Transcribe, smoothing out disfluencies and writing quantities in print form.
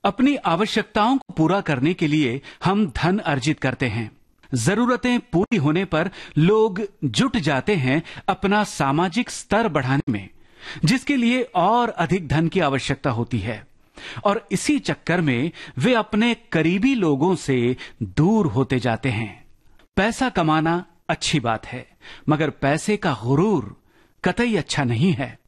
अपनी आवश्यकताओं को पूरा करने के लिए हम धन अर्जित करते हैं। जरूरतें पूरी होने पर लोग जुट जाते हैं अपना सामाजिक स्तर बढ़ाने में, जिसके लिए और अधिक धन की आवश्यकता होती है, और इसी चक्कर में वे अपने करीबी लोगों से दूर होते जाते हैं। पैसा कमाना अच्छी बात है, मगर पैसे का गुरूर कतई अच्छा नहीं है।